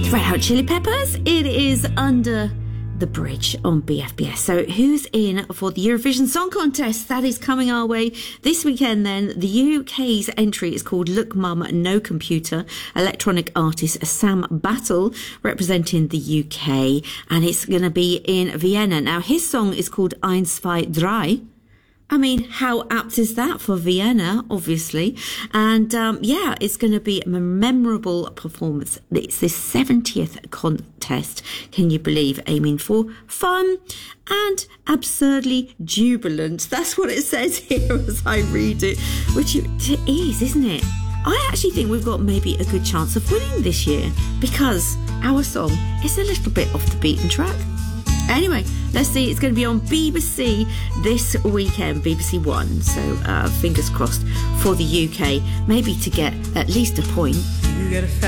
Red Hot Chili Peppers. It is Under the Bridge on BFBS. So who's in for the Eurovision Song Contest? That is coming our way this weekend then. The UK's entry is called Look Mum No Computer. Electronic artist Sam Battle representing the UK, and it's going to be in Vienna. Now his song is called Eins, zwei, drei. I mean, how apt is that for Vienna, obviously? And yeah, it's going to be a memorable performance. It's the 70th contest, can you believe, aiming for fun and absurdly jubilant. That's what it says here as I read it, which it is, isn't it? I actually think we've got maybe a good chance of winning this year because our song is a little bit off the beaten track. Anyway, let's see. It's going to be on BBC this weekend, BBC One. So fingers crossed for the UK, maybe to get at least a point.